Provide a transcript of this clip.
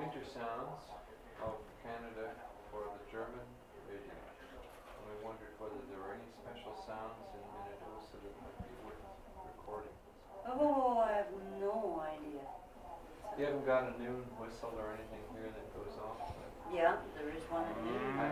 intersounds of Canada for the German radio. And I wondered whether there were any special sounds in Minnedosa that might be worth recording. Oh, I have no idea. You haven't got a noon whistle or anything here that goes off? Yeah, there is one at noon.